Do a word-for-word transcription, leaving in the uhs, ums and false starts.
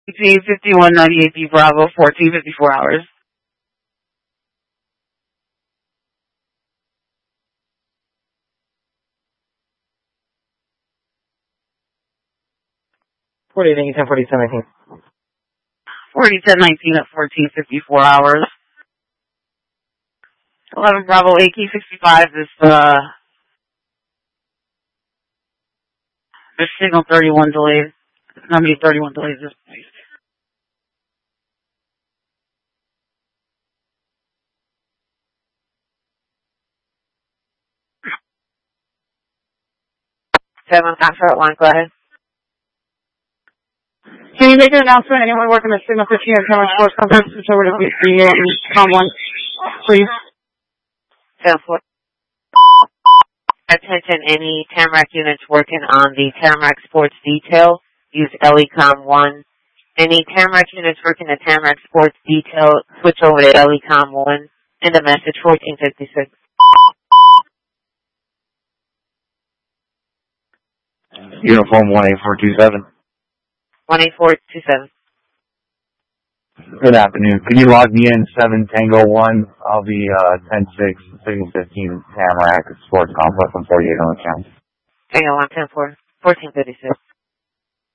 fifty-one ninety-eight B Bravo, fourteen fifty-four hours. forty-eight nineteen, ten forty-seven nineteen. forty-ten nineteen at fourteen fifty-four hours. eleven Bravo, A K sixty-five is, uh, there's signal thirty-one delayed. How many thirty-one delays this place? Seven, Foxtrot one, go ahead. Can you make an announcement? Anyone working the signal fifteen at Tamarack Sports Complex, switch over to the uh, com one, please. Seven, four. Attention, any Tamarack units working on the Tamarack Sports Detail, use L E COM one. Any Tamarack units working the Tamarack Sports Detail, switch over to L E COM one. And the message fourteen fifty-six. Uniform one eight four two seven. one eight four two seven. Good afternoon. Can you log me in seven Tango one? I'll be uh, ten six, signal fifteen, Tamarack Sports Complex on forty-eight on the count. Tango one, ten four, fourteen fifty-six.